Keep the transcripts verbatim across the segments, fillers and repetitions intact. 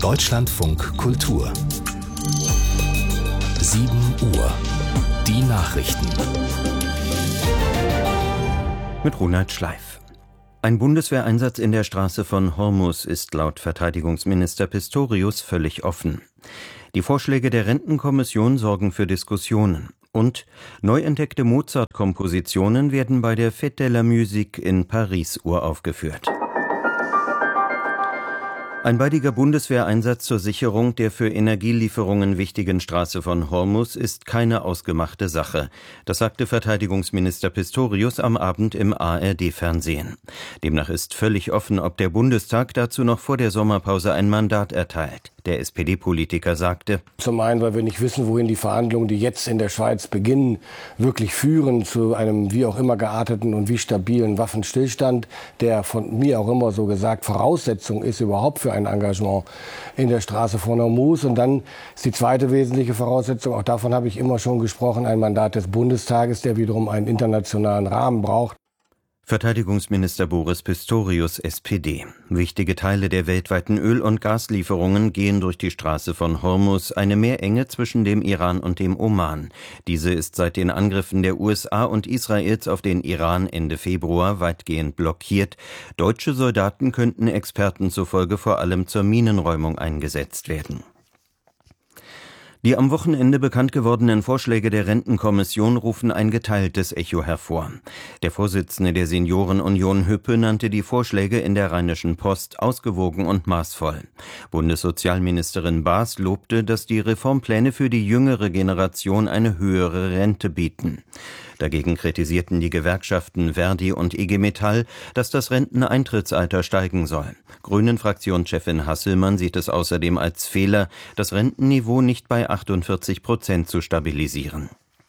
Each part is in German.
Deutschlandfunk Kultur. sieben Uhr. Die Nachrichten. Mit Ronald Schleif. Ein Bundeswehreinsatz in der Straße von Hormuz ist laut Verteidigungsminister Pistorius völlig offen. Die Vorschläge der Rentenkommission sorgen für Diskussionen. Und neu entdeckte Mozart-Kompositionen werden bei der Fête de la Musique in Paris uraufgeführt. Ein baldiger Bundeswehreinsatz zur Sicherung der für Energielieferungen wichtigen Straße von Hormuz ist keine ausgemachte Sache. Das sagte Verteidigungsminister Pistorius am Abend im A R D-Fernsehen. Demnach ist völlig offen, ob der Bundestag dazu noch vor der Sommerpause ein Mandat erteilt. Der S P D-Politiker sagte: Zum einen, weil wir nicht wissen, wohin die Verhandlungen, die jetzt in der Schweiz beginnen, wirklich führen zu einem wie auch immer gearteten und wie stabilen Waffenstillstand, der von mir auch immer so gesagt Voraussetzung ist überhaupt für ein Engagement in der Straße von Hormuz. Und dann ist die zweite wesentliche Voraussetzung, auch davon habe ich immer schon gesprochen, ein Mandat des Bundestages, der wiederum einen internationalen Rahmen braucht. Verteidigungsminister Boris Pistorius, S P D. Wichtige Teile der weltweiten Öl- und Gaslieferungen gehen durch die Straße von Hormuz, eine Meerenge zwischen dem Iran und dem Oman. Diese ist seit den Angriffen der U S A und Israels auf den Iran Ende Februar weitgehend blockiert. Deutsche Soldaten könnten Experten zufolge vor allem zur Minenräumung eingesetzt werden. Die am Wochenende bekannt gewordenen Vorschläge der Rentenkommission rufen ein geteiltes Echo hervor. Der Vorsitzende der Seniorenunion Hüppe nannte die Vorschläge in der Rheinischen Post ausgewogen und maßvoll. Bundessozialministerin Baas lobte, dass die Reformpläne für die jüngere Generation eine höhere Rente bieten. Dagegen kritisierten die Gewerkschaften Verdi und I G Metall, dass das Renteneintrittsalter steigen soll. Grünen-Fraktionschefin Hasselmann sieht es außerdem als Fehler, das Rentenniveau nicht bei achtundvierzig Prozent zu stabilisieren.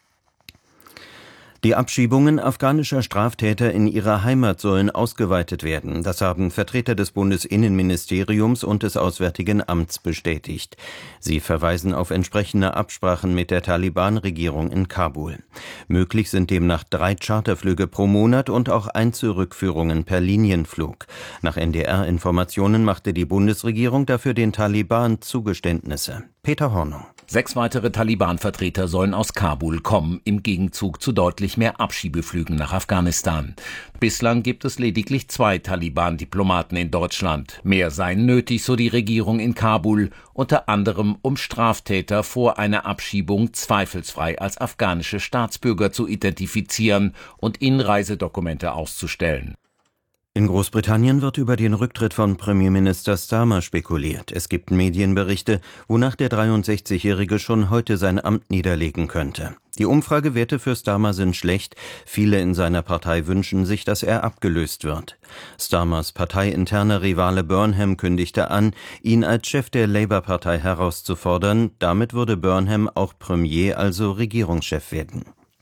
Die Abschiebungen afghanischer Straftäter in ihre Heimat sollen ausgeweitet werden. Das haben Vertreter des Bundesinnenministeriums und des Auswärtigen Amts bestätigt. Sie verweisen auf entsprechende Absprachen mit der Taliban-Regierung in Kabul. Möglich sind demnach drei Charterflüge pro Monat und auch Einzelrückführungen per Linienflug. Nach N D R-Informationen machte die Bundesregierung dafür den Taliban Zugeständnisse. Peter Hornung. Sechs weitere Taliban-Vertreter sollen aus Kabul kommen, im Gegenzug zu deutlich mehr Abschiebeflügen nach Afghanistan. Bislang gibt es lediglich zwei Taliban-Diplomaten in Deutschland. Mehr seien nötig, so die Regierung in Kabul, unter anderem um Straftäter vor einer Abschiebung zweifelsfrei als afghanische Staatsbürger zu identifizieren und ihnen Reisedokumente auszustellen. In Großbritannien wird über den Rücktritt von Premierminister Starmer spekuliert. Es gibt Medienberichte, wonach der dreiundsechzigjährige schon heute sein Amt niederlegen könnte. Die Umfragewerte für Starmer sind schlecht. Viele in seiner Partei wünschen sich, dass er abgelöst wird. Starmers parteiinterner Rivale Burnham kündigte an, ihn als Chef der Labour-Partei herauszufordern. Damit würde Burnham auch Premier, also Regierungschef werden.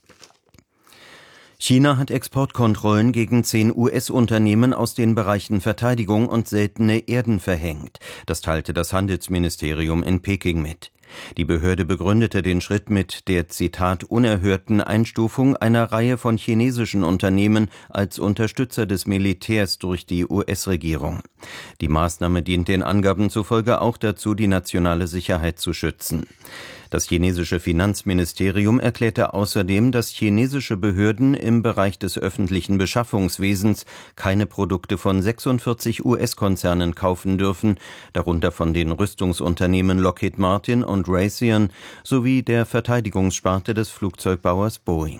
China hat Exportkontrollen gegen zehn U S-Unternehmen aus den Bereichen Verteidigung und seltene Erden verhängt. Das teilte das Handelsministerium in Peking mit. Die Behörde begründete den Schritt mit der, Zitat, unerhörten Einstufung einer Reihe von chinesischen Unternehmen als Unterstützer des Militärs durch die U S-Regierung. Die Maßnahme dient den Angaben zufolge auch dazu, die nationale Sicherheit zu schützen. Das chinesische Finanzministerium erklärte außerdem, dass chinesische Behörden im Bereich des öffentlichen Beschaffungswesens keine Produkte von sechsundvierzig U S-Konzernen kaufen dürfen, darunter von den Rüstungsunternehmen Lockheed Martin und Raytheon sowie der Verteidigungssparte des Flugzeugbauers Boeing.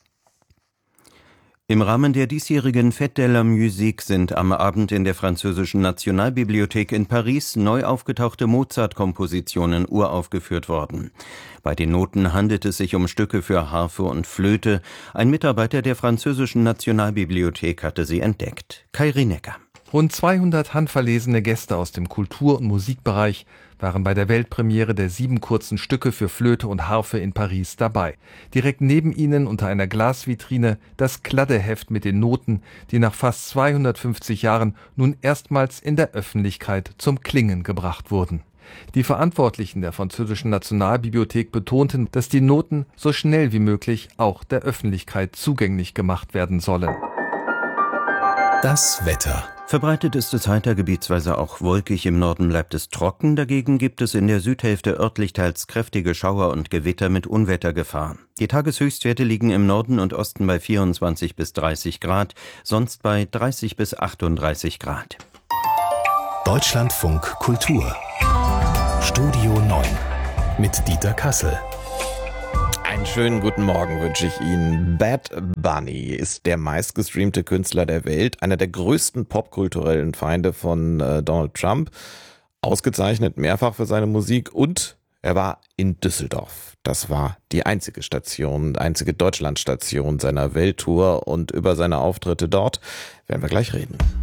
Im Rahmen der diesjährigen Fête de la Musique sind am Abend in der französischen Nationalbibliothek in Paris neu aufgetauchte Mozart-Kompositionen uraufgeführt worden. Bei den Noten handelt es sich um Stücke für Harfe und Flöte. Ein Mitarbeiter der französischen Nationalbibliothek hatte sie entdeckt. Kai Rinecker. Rund zweihundert handverlesene Gäste aus dem Kultur- und Musikbereich waren bei der Weltpremiere der sieben kurzen Stücke für Flöte und Harfe in Paris dabei. Direkt neben ihnen unter einer Glasvitrine das Kladdeheft mit den Noten, die nach fast zweihundertfünfzig Jahren nun erstmals in der Öffentlichkeit zum Klingen gebracht wurden. Die Verantwortlichen der französischen Nationalbibliothek betonten, dass die Noten so schnell wie möglich auch der Öffentlichkeit zugänglich gemacht werden sollen. Das Wetter. Verbreitet ist es heiter, gebietsweise auch wolkig, im Norden bleibt es trocken, dagegen gibt es in der Südhälfte örtlich teils kräftige Schauer und Gewitter mit Unwettergefahr. Die Tageshöchstwerte liegen im Norden und Osten bei vierundzwanzig bis dreißig Grad, sonst bei dreißig bis achtunddreißig Grad. Deutschlandfunk Kultur Studio neun mit Dieter Kassel. Einen schönen guten Morgen wünsche ich Ihnen. Bad Bunny ist der meistgestreamte Künstler der Welt, einer der größten popkulturellen Feinde von äh, Donald Trump, ausgezeichnet mehrfach für seine Musik, und er war in Düsseldorf. Das war die einzige Station, einzige Deutschlandstation seiner Welttour, und über seine Auftritte dort werden wir gleich reden.